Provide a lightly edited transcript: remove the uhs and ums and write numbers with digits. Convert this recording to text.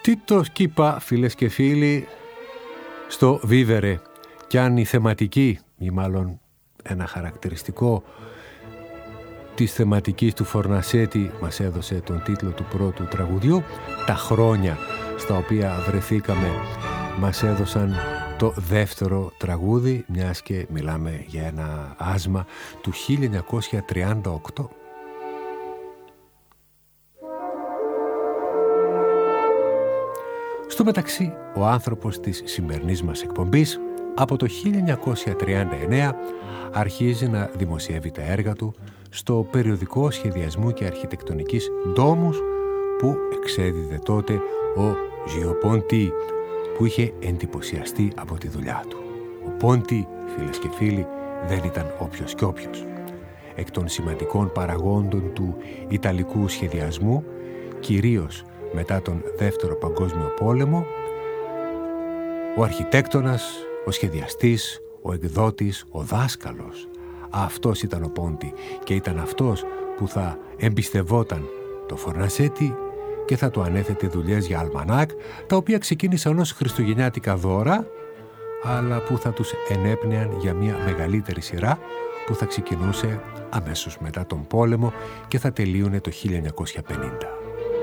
Τίτο Σκύπα, φίλες και φίλοι, στο Βίβερε. Κι αν η θεματική, ή μάλλον ένα χαρακτηριστικό της θεματικής του Φορνασέτη μας έδωσε τον τίτλο του πρώτου τραγουδιού, τα χρόνια στα οποία βρεθήκαμε μας έδωσαν το δεύτερο τραγούδι, μιας και μιλάμε για ένα άσμα του 1938. Στο μεταξύ, ο άνθρωπος της σημερινής μας εκπομπής από το 1939 αρχίζει να δημοσιεύει τα έργα του στο περιοδικό σχεδιασμού και αρχιτεκτονικής «Ντόμους» που εξέδιδε τότε ο Γιο Πόντι, που είχε εντυπωσιαστεί από τη δουλειά του. Ο Πόντι, φίλες και φίλοι, δεν ήταν όποιος κι όποιος. Εκ των σημαντικών παραγόντων του ιταλικού σχεδιασμού, κυρίως μετά τον Δεύτερο Παγκόσμιο Πόλεμο, ο αρχιτέκτονας, ο σχεδιαστής, ο εκδότης, ο δάσκαλος, αυτός ήταν ο Πόντι και ήταν αυτός που θα εμπιστευόταν το Φορνασέτη και θα του ανέθετε δουλειές για αλμανάκ, τα οποία ξεκίνησαν ως χριστουγεννιάτικα δώρα, αλλά που θα τους ενέπνεαν για μια μεγαλύτερη σειρά που θα ξεκινούσε αμέσως μετά τον πόλεμο και θα τελείωνε το 1950.